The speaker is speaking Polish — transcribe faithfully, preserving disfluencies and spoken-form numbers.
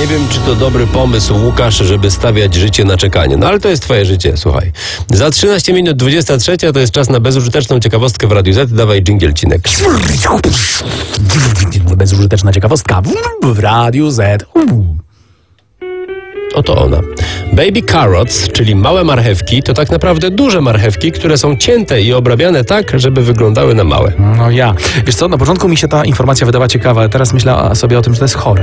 Nie wiem, czy to dobry pomysł, Łukasz, żeby stawiać życie na czekanie. No ale to jest twoje życie, słuchaj. Za trzynaście minut dwudziesta trzecia to jest czas na bezużyteczną ciekawostkę w Radiu Z. Dawaj dżingielcinek. Bezużyteczna ciekawostka w Radiu Z. Oto ona. Baby carrots, czyli małe marchewki, to tak naprawdę duże marchewki, które są cięte i obrabiane tak, żeby wyglądały na małe. No ja. Wiesz co, na początku mi się ta informacja wydawała ciekawa, ale teraz myślę sobie o tym, że to jest chore.